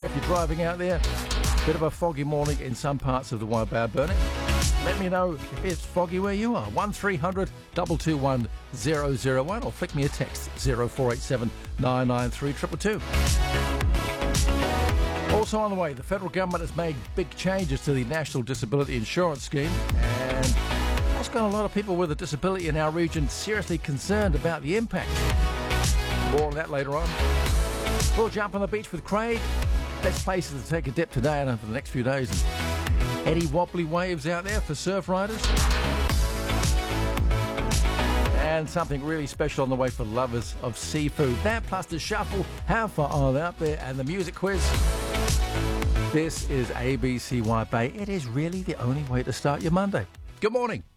if you're driving out there. Bit of a foggy morning in some parts of the Waibao Burnie. Let me know if it's foggy where you are. 1300 221 001 or flick me a text 0487 993 222. Also on the way, the federal government has made big changes to the National Disability Insurance Scheme, and that's got a lot of people with a disability in our region seriously concerned about the impact. More on that later on. We'll jump on the beach with Craig. Best places to take a dip today and for the next few days. Any wobbly waves out there for surf riders? And something really special on the way for lovers of seafood. That plus the shuffle, how far are they out there, and the music quiz. This is ABCY Bay. It is really the only way to start your Monday. Good morning.